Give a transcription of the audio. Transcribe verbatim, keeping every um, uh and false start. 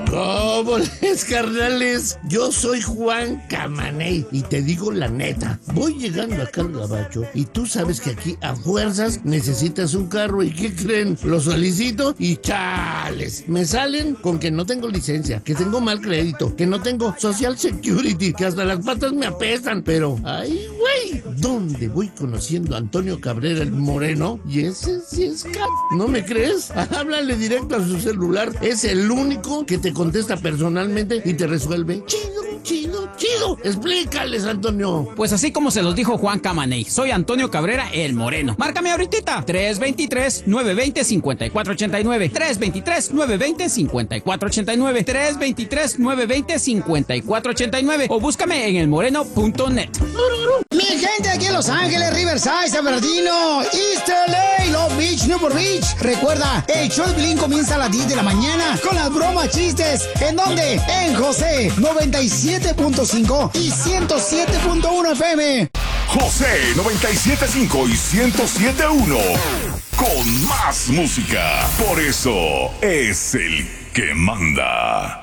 ¿Cómo les, carnales? Yo soy Juan Camaney y te digo la neta. Voy llegando acá al gabacho y tú sabes que aquí a fuerzas necesitas un carro. ¿Y qué creen? Lo solicito y chales. Me salen con que no tengo licencia, que tengo mal crédito, que no tengo Social Security, que hasta las patas me apestan. Pero, ay, güey, ¿dónde voy conociendo a Antonio Cabrera el Moreno? Y ese sí es c... ¿No me crees? Háblale directo a su celular. Es el único que te contesta personalmente y te resuelve. Chido, chido, chido. Explícales, Antonio. Pues así como se los dijo Juan Camaney, soy Antonio Cabrera el Moreno. Márcame ahorita. tres dos tres, nueve dos cero, cinco cuatro ocho nueve. tres dos tres, nueve dos cero, cinco cuatro ocho nueve. tres dos tres, nueve dos cero, cinco cuatro ocho nueve. O búscame en elmoreno punto net. Mi gente aquí en Los Ángeles, Riverside, San Bernardino, East L A, Long Beach, Newport Beach. Recuerda, el show de Piolín comienza a las diez de la mañana con las bromas, chistes. ¿En dónde? En José noventa y siete punto cinco y ciento siete punto uno F M. José noventa y siete punto cinco y ciento siete punto uno. Con más música. Por eso es el que manda.